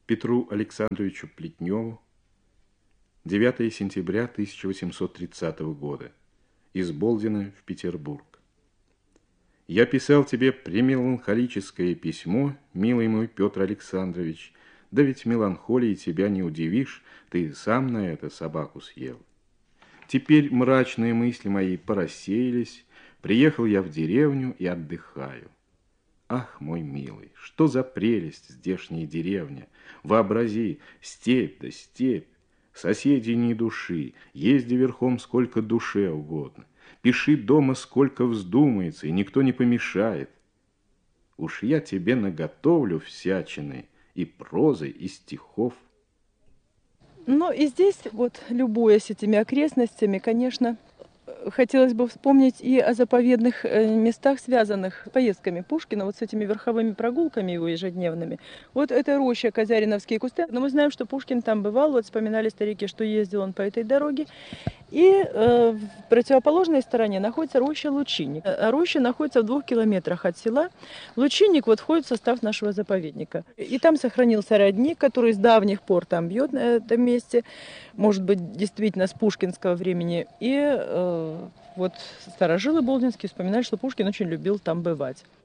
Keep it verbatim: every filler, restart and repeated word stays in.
Петру Александровичу Плетневу девятое сентября тысяча восемьсот тридцатого года. Из Болдина в Петербург. Я писал тебе премеланхолическое письмо, милый мой Петр Александрович, да ведь меланхолией тебя не удивишь, ты сам на это собаку съел. Теперь мрачные мысли мои порассеялись, приехал я в деревню и отдыхаю. Ах, мой милый, что за прелесть здешняя деревня! Вообрази, степь да степь, соседей ни души, езди верхом сколько душе угодно, пиши дома сколько вздумается, и никто не помешает. Уж я тебе наготовлю всячины и прозы, и стихов. Ну и здесь, вот, любуясь этими окрестностями, конечно, хотелось бы вспомнить и о заповедных местах, связанных с поездками Пушкина, вот с этими верховыми прогулками его ежедневными. Вот это роща Козяриновские кусты. Но мы знаем, что Пушкин там бывал, вот вспоминали старики, что ездил он по этой дороге. И э, в противоположной стороне находится роща Лучинник. А роща находится в двух километрах от села. Лучинник вот входит в состав нашего заповедника. И там сохранился родник, который с давних пор там бьет на этом месте. Может быть, действительно с пушкинского времени. И э, вот старожилы болдинские вспоминали, что Пушкин очень любил там бывать.